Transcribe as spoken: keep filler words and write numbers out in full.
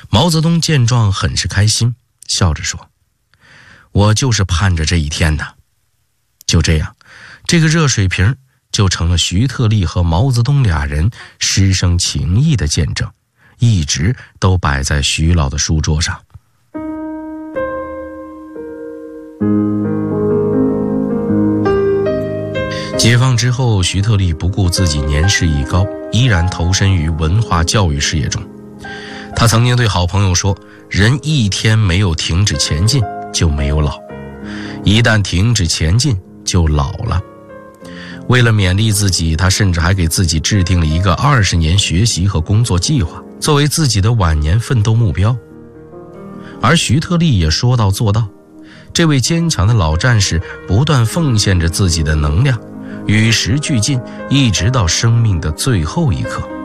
毛泽东见状很是开心，笑着说：我就是盼着这一天的。就这样，这个热水瓶就成了徐特立和毛泽东俩人师生情谊的见证，一直都摆在徐老的书桌上。解放之后，徐特立不顾自己年事已高，依然投身于文化教育事业中。他曾经对好朋友说，人一天没有停止前进就没有老，一旦停止前进就老了。为了勉励自己，他甚至还给自己制定了一个二十年学习和工作计划，作为自己的晚年奋斗目标。而徐特立也说到做到，这位坚强的老战士不断奉献着自己的能量，与时俱进，一直到生命的最后一刻。